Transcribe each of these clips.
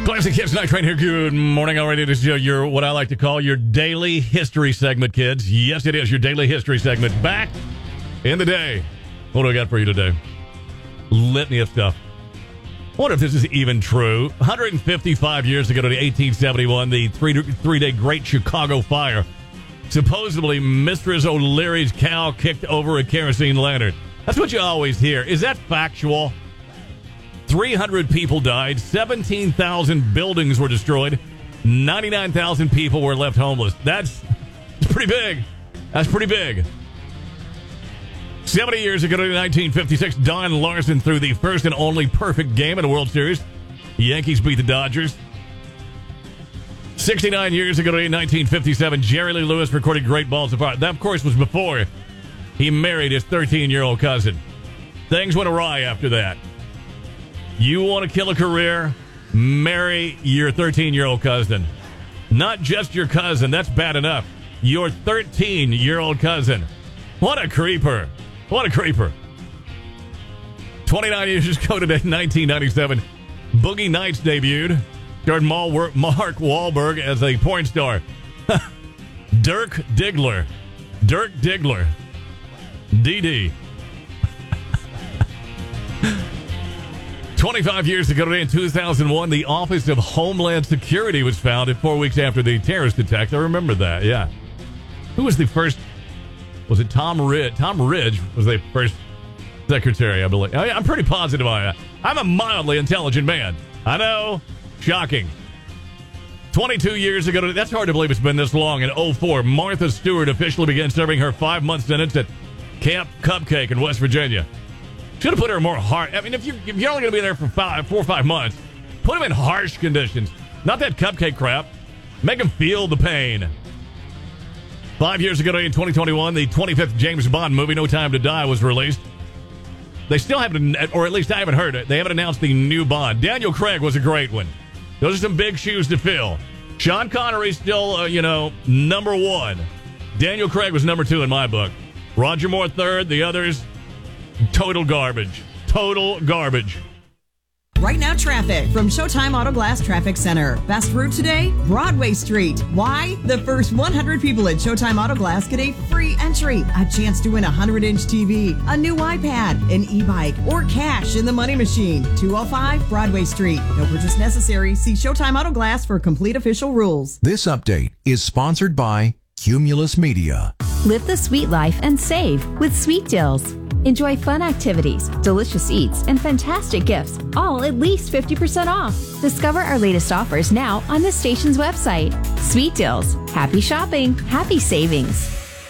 Classic Hits Night Train here. Good morning already. This is your what I like to call your daily history segment, kids. Yes, it is your daily history segment. Back in the day. What do I got for you today? Litany of stuff. I wonder if this is even true. 155 years ago to 1871, the three-day Great Chicago Fire. Supposedly, Mistress O'Leary's cow kicked over a kerosene lantern. That's what you always hear. Is that factual? 300 people died, 17,000 buildings were destroyed, 99,000 people were left homeless. That's pretty big. That's pretty big. 70 years ago, in 1956, Don Larson threw the first and only perfect game in the World Series. The Yankees beat the Dodgers. 69 years ago, in 1957, Jerry Lee Lewis recorded Great Balls of Fire. That, of course, was before he married his 13-year-old cousin. Things went awry after that. You want to kill a career? Marry your 13-year-old cousin. Not just your cousin. That's bad enough. Your 13-year-old cousin. What a creeper. What a creeper. 29 years ago today, 1997, Boogie Nights debuted. Starred Mark Wahlberg as a porn star. Dirk Diggler. Dirk Diggler. DD. 25 years ago today, in 2001, the Office of Homeland Security was founded 4 weeks after the terrorist attack. I remember that, yeah. Who was the first? Was it Tom Ridge? Tom Ridge was the first secretary, I believe. I'm pretty positive on that. I'm a mildly intelligent man. I know. Shocking. 22 years ago today, that's hard to believe it's been this long. In 2004, Martha Stewart officially began serving her 5-month sentence at Camp Cupcake in West Virginia. Should have put her in more harsh. I mean, if you're only going to be there for 4 or 5 months, put them in harsh conditions. Not that cupcake crap. Make them feel the pain. 5 years ago in 2021, the 25th James Bond movie, No Time to Die, was released. They still haven't, or at least I haven't heard it, they haven't announced the new Bond. Daniel Craig was a great one. Those are some big shoes to fill. Sean Connery's still, number one. Daniel Craig was number 2 in my book. Roger Moore third, the others... total garbage. Total garbage. Right now, traffic from Showtime Auto Glass Traffic Center. Best route today, Broadway Street. Why? The first 100 people at Showtime Auto Glass get a free entry, a chance to win a 100-inch TV, a new iPad, an e-bike, or cash in the money machine. 205 Broadway Street. No purchase necessary. See Showtime Auto Glass for complete official rules. This update is sponsored by Cumulus Media. Live the sweet life and save with Sweet Deals. Enjoy fun activities, delicious eats, and fantastic gifts, all at least 50% off. Discover our latest offers now on the station's website. Sweet Deals. Happy shopping. Happy savings.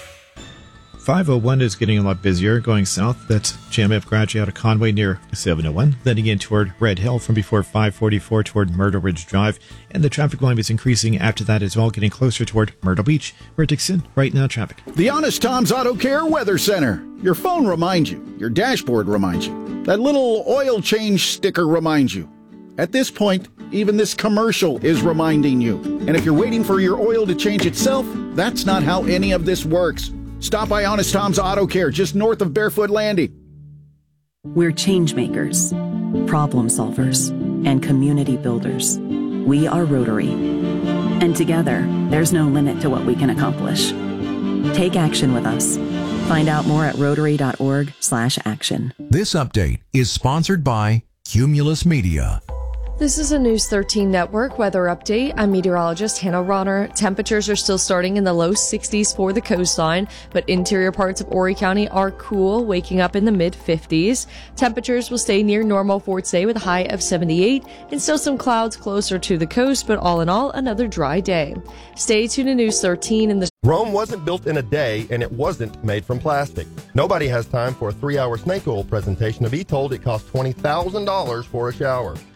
501 is getting a lot busier going south. That's JMF gradually out of Conway near 701, then again toward Red Hill from before 544 toward Myrtle Ridge Drive, and the traffic volume is increasing after that as well, getting closer toward Myrtle Beach. We're Dixon, right now traffic. The Honest Tom's Auto Care Weather Center. Your phone reminds you. Your dashboard reminds you. That little oil change sticker reminds you. At this point, even this commercial is reminding you. And if you're waiting for your oil to change itself, that's not how any of this works. Stop by Honest Tom's Auto Care, just north of Barefoot Landing. We're change makers, problem solvers, and community builders. We are Rotary. And together, there's no limit to what we can accomplish. Take action with us. Find out more at rotary.org/action. This update is sponsored by Cumulus Media. This is a News 13 Network weather update. I'm meteorologist Hannah Ronner. Temperatures are still starting in the low 60s for the coastline, but interior parts of Horry County are cool, waking up in the mid-50s. Temperatures will stay near normal for today with a high of 78 and still some clouds closer to the coast, but all in all, another dry day. Stay tuned to News 13 in the Rome wasn't built in a day, and it wasn't made from plastic. Nobody has time for a 3-hour snake oil presentation to be told it costs $20,000 for a shower.